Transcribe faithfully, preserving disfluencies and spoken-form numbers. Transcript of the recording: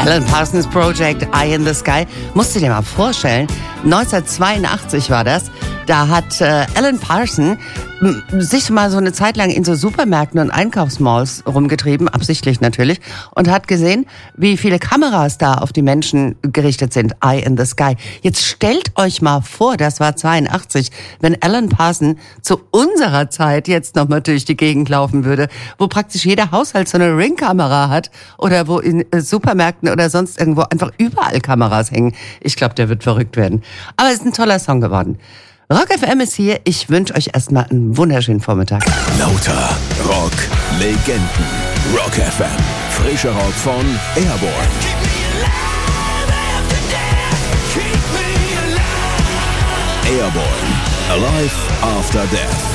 Alan Parsons Project, Eye in the Sky. Musst du dir mal vorstellen, neunzehnhundertzweiundachtzig war das. Da hat äh, Alan Parsons m, sich mal so eine Zeit lang in so Supermärkten und Einkaufsmalls rumgetrieben, absichtlich natürlich, und hat gesehen, wie viele Kameras da auf die Menschen gerichtet sind. Eye in the Sky. Jetzt stellt euch mal vor, das war zweiundachtzig, wenn Alan Parsons zu unserer Zeit jetzt nochmal durch die Gegend laufen würde, wo praktisch jeder Haushalt so eine Ringkamera hat oder wo in äh, Supermärkten oder sonst irgendwo einfach überall Kameras hängen. Ich glaube, der wird verrückt werden. Aber es ist ein toller Song geworden. Rock F M ist hier. Ich wünsche euch erstmal einen wunderschönen Vormittag. Lauter Rock Legenden. Rock F M. Frischer Rock von Airborne. Airborne. Alive After Death.